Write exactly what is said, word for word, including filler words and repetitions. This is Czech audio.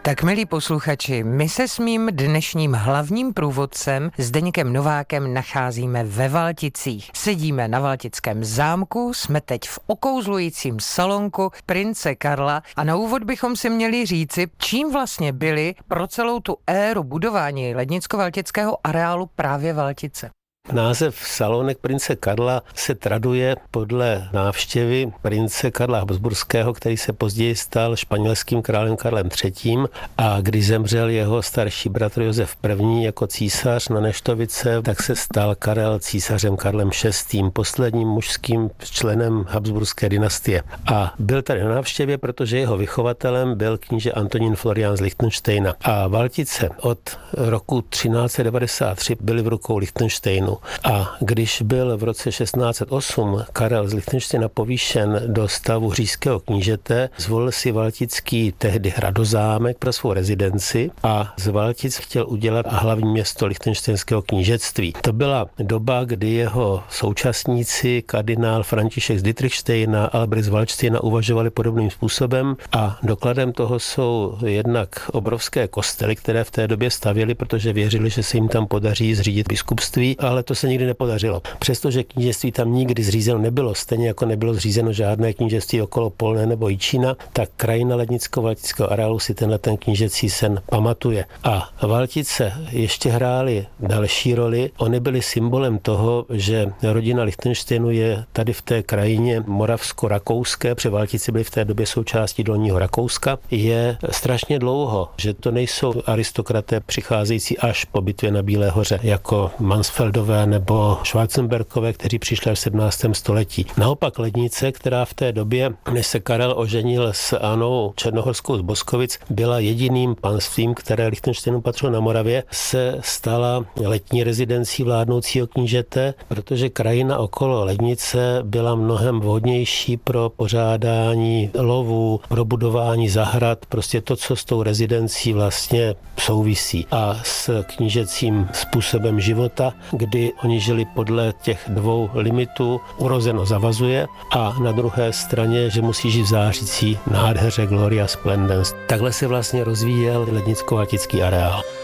Tak milí posluchači, my se s mým dnešním hlavním průvodcem Zdeňkem Novákem nacházíme ve Valticích. Sedíme na Valtickém zámku, jsme teď v okouzlujícím salonku prince Karla a na úvod bychom si měli říci, čím vlastně byly pro celou tu éru budování lednicko-valtického areálu právě Valtice. Název Salonek prince Karla se traduje podle návštěvy prince Karla Habsburského, který se později stal španělským králem Karlem třetím. A když zemřel jeho starší bratr Josef I. jako císař na Neštovice, tak se stal Karel císařem Karlem šestým, posledním mužským členem Habsburské dynastie. A byl tady na návštěvě, protože jeho vychovatelem byl kníže Antonín Florián z Lichtenštejna. A Valtice od roku třináct set devadesát tři byly v rukou Lichtenštejnu. A když byl v roce šestnáct set osm Karel z Lichtenštejna povýšen do stavu říšského knížete, zvolil si Valtický tehdy hradozámek pro svou rezidenci a z Valtic chtěl udělat hlavní město lichtenštejnského knížectví. To byla doba, kdy jeho současníci kardinál František z Dietrichštejna a Albrecht z Valdštejna uvažovali podobným způsobem a dokladem toho jsou jednak obrovské kostely, které v té době stavěli, protože věřili, že se jim tam podaří zřídit biskupství, ale to se nikdy nepodařilo. Přestože knížectví tam nikdy zřízeno nebylo, stejně jako nebylo zřízeno žádné knížectví okolo Polné nebo Jičína, tak krajina lednicko-valtického areálu si tenhle ten knížecí sen pamatuje. A Valtice ještě hrály další roli. Oni byli symbolem toho, že rodina Lichtenštejnu je tady v té krajině moravsko-rakouské, protože Valtici byli v té době součástí Dolního Rakouska, je strašně dlouho, že to nejsou aristokraté přicházející až po bitvě na Bílé hoře, jako Mansfeldové nebo Schwarzenbergové, kteří přišli až v sedmnáctém století. Naopak Lednice, která v té době, než se Karel oženil s Anou Černohorskou z Boskovic, byla jediným panstvím, které Lichtenštejnu patřilo na Moravě, se stala letní rezidencí vládnoucího knížete, protože krajina okolo Lednice byla mnohem vhodnější pro pořádání lovů, pro budování zahrad, prostě to, co s tou rezidencí vlastně souvisí. A s knížecím způsobem života, kdy oni žili podle těch dvou limitů, urozeno zavazuje a na druhé straně, že musí žít v zářící nádheře Gloria Splendens. Takhle se vlastně rozvíjel lednicko-valtický areál.